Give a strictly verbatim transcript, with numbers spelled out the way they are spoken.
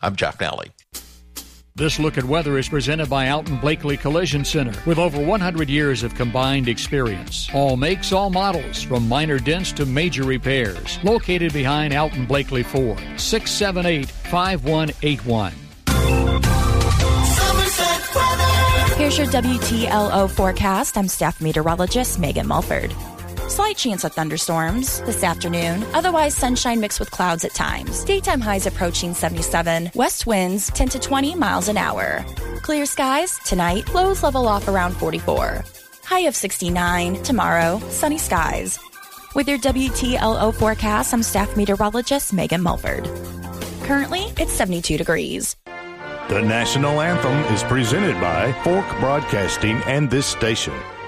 I'm Jeff Nally. This Look at Weather is presented by Alton Blakely Collision Center with over one hundred years of combined experience. All makes, all models, from minor dents to major repairs. Located behind Alton Blakely Ford, six seven eight, five one eight one. Here's your W T L O forecast. I'm staff meteorologist Megan Mulford. Slight chance of thunderstorms this afternoon. Otherwise, sunshine mixed with clouds at times. Daytime highs approaching seventy-seven. West winds ten to twenty miles an hour. Clear skies tonight. Lows level off around forty-four. High of sixty-nine. Tomorrow, sunny skies. With your W T L O forecast, I'm staff meteorologist Megan Mulford. Currently, it's seventy-two degrees. The national anthem is presented by Fork Broadcasting and this station.